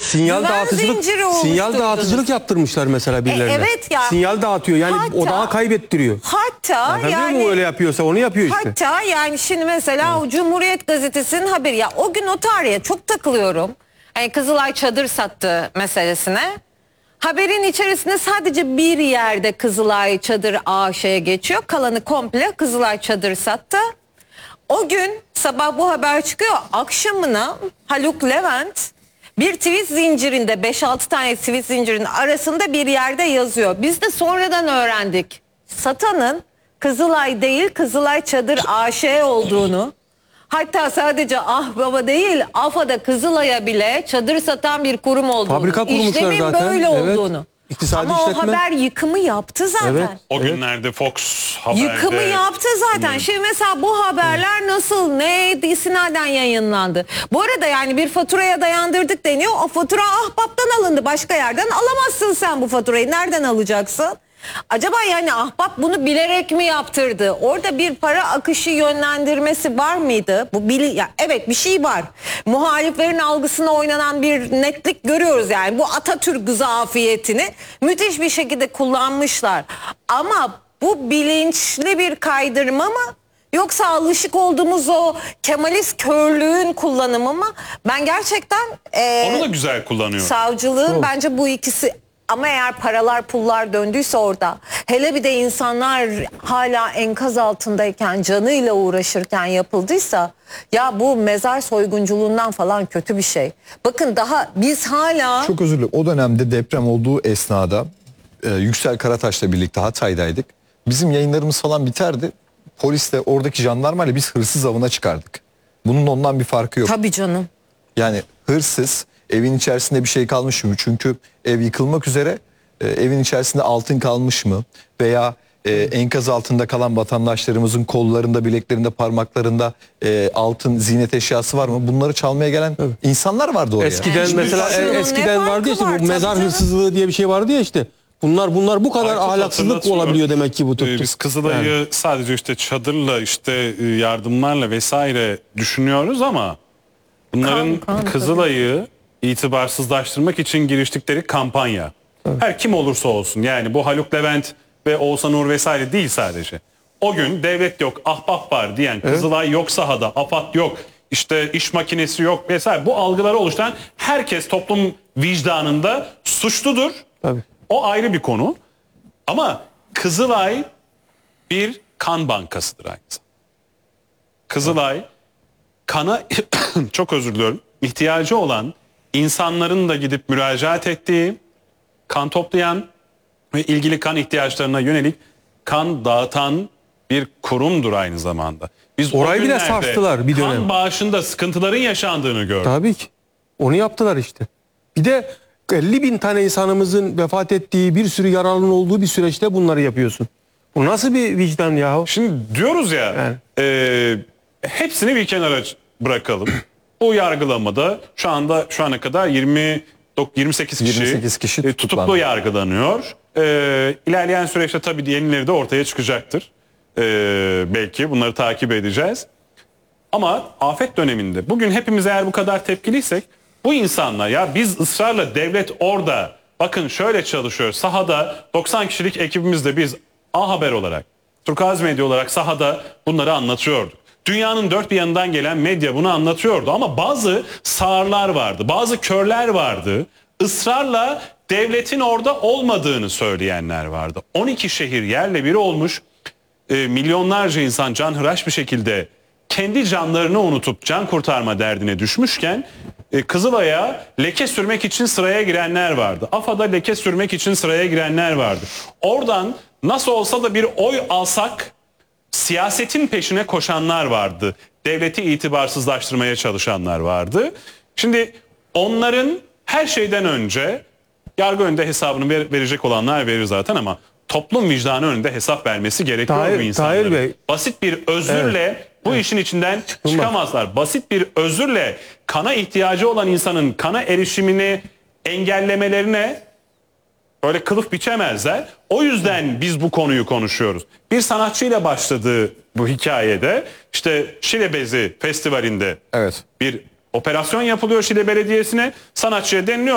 Sinyal dağıtıcılık yaptırmışlar mesela birilerine. Evet ya. Sinyal dağıtıyor yani, o daha kaybettiriyor. Hatta yani o öyle yapıyorsa onu yapıyor işte. Hatta yani şimdi mesela o Cumhuriyet Gazetesi'nin haberi, ya o gün o tarihe çok takılıyorum. Hani Kızılay çadır sattı meselesine. Haberin içerisinde sadece bir yerde Kızılay Çadır AŞ'ye geçiyor. Kalanı komple Kızılay Çadır sattı. O gün sabah bu haber çıkıyor. Akşamına Haluk Levent bir tweet zincirinde, 5-6 tane tweet zincirinin arasında bir yerde yazıyor. Biz de sonradan öğrendik. Satanın Kızılay değil, Kızılay Çadır AŞ olduğunu. Hatta sadece Ahbaba değil, AFA'da Kızılay'a bile çadır satan bir kurum olduğunu. Fabrika kurmuşlar İşlemin zaten. böyle olduğunu. İktisadi Ama işletme. o haber yıkımı yaptı zaten. Evet. O günlerde Fox Haber'de... Yıkımı yaptı zaten. Şimdi mesela bu haberler nasıl, ne istinaden yayınlandı? Bu arada yani bir faturaya dayandırdık deniyor. O fatura Ahbap'tan alındı. Başka yerden alamazsın sen bu faturayı. Nereden alacaksın? Acaba yani Ahbap bunu bilerek mi yaptırdı? Orada bir para akışı yönlendirmesi var mıydı? Ya evet, bir şey var. Muhaliflerin algısına oynanan bir netlik görüyoruz yani. Bu Atatürk zafiyetini müthiş bir şekilde kullanmışlar. Ama bu bilinçli bir kaydırma mı? Yoksa alışık olduğumuz o Kemalist körlüğün kullanımı mı? Ben gerçekten Onu da güzel kullanıyor. savcılığın bence bu ikisi. Ama eğer paralar pullar döndüyse orada, hele bir de insanlar hala enkaz altındayken, canıyla uğraşırken yapıldıysa, ya bu mezar soygunculuğundan falan kötü bir şey. Bakın daha biz hala... Çok özür dilerim. O dönemde deprem olduğu esnada Yüksel Karataş'la birlikte Hatay'daydık. Bizim yayınlarımız falan biterdi. Polisle, oradaki jandarmayla biz hırsız avına çıkardık. Bunun ondan bir farkı yok. Tabii canım. Yani hırsız, evin içerisinde bir şey kalmış mı? Çünkü ev yıkılmak üzere, evin içerisinde altın kalmış mı? Veya enkaz altında kalan vatandaşlarımızın kollarında, bileklerinde, parmaklarında altın, ziynet eşyası var mı? Bunları çalmaya gelen insanlar vardı oraya. Eskiden mesela eskiden vardı ya işte, bu mezar canım. hırsızlığı diye bir şey vardı ya işte. Bunlar bu kadar Aykut ahlaksızlık hatırlatıyor. olabiliyor demek ki bu tür. Biz Kızılay'ı sadece işte çadırla, işte yardımlarla vesaire düşünüyoruz ama bunların Kızılay'ı itibarsızlaştırmak için giriştikleri kampanya. Her kim olursa olsun, yani bu Haluk Levent ve Oğuzhan Uğur vesaire değil sadece. O gün devlet yok, ahbap var diyen, Kızılay yok sahada, AFAD yok, işte iş makinesi yok vesaire, bu algıları oluşturan herkes toplum vicdanında suçludur. Tabii. O ayrı bir konu. Ama Kızılay bir kan bankasıdır aynı zamanda. Kızılay kana çok özür diliyorum, ihtiyacı olan insanların da gidip müracaat ettiği, kan toplayan ve ilgili kan ihtiyaçlarına yönelik kan dağıtan bir kurumdur aynı zamanda. Biz Orayı o bile günlerde sarstılar bir dönem. kan bağışında sıkıntıların yaşandığını gördük. Tabii ki. Onu yaptılar işte. Bir de 50.000 tane insanımızın vefat ettiği, bir sürü yaralının olduğu bir süreçte bunları yapıyorsun. Bu nasıl bir vicdan yahu? Şimdi diyoruz ya, hepsini bir kenara bırakalım. Bu yargılamada şu ana kadar 28 kişi tutuklu tutuklandı. yargılanıyor. İlerleyen süreçte tabii yenileri de ortaya çıkacaktır. Belki bunları takip edeceğiz. Ama afet döneminde bugün hepimiz eğer bu kadar tepkiliysek, bu insanlar, ya biz ısrarla devlet orada, bakın şöyle çalışıyor sahada, 90 kişilik ekibimizle biz A Haber olarak, Turkuaz Medya olarak sahada bunları anlatıyorduk. Dünyanın dört bir yanından gelen medya bunu anlatıyordu ama bazı sağırlar vardı, bazı körler vardı. Israrla devletin orada olmadığını söyleyenler vardı. 12 şehir yerle bir olmuş, milyonlarca insan canhıraş bir şekilde kendi canlarını unutup can kurtarma derdine düşmüşken Kızılay'a leke sürmek için sıraya girenler vardı. AFAD'a leke sürmek için sıraya girenler vardı. Oradan nasıl olsa da bir oy alsak siyasetin peşine koşanlar vardı. Devleti itibarsızlaştırmaya çalışanlar vardı. Şimdi onların her şeyden önce yargı önünde hesabını verecek olanlar verir zaten ama toplum vicdanı önünde hesap vermesi gerekiyor bu insanların. Tahir Bey. Basit bir özürle bu işin içinden çıkamazlar. Basit bir özürle kana ihtiyacı olan insanın kana erişimini engellemelerine öyle kılıf biçemezler. O yüzden biz bu konuyu konuşuyoruz. Bir sanatçıyla başladığı bu hikayede işte Şile Bezi Festivali'nde bir operasyon yapılıyor Şile Belediyesi'ne. Sanatçıya deniliyor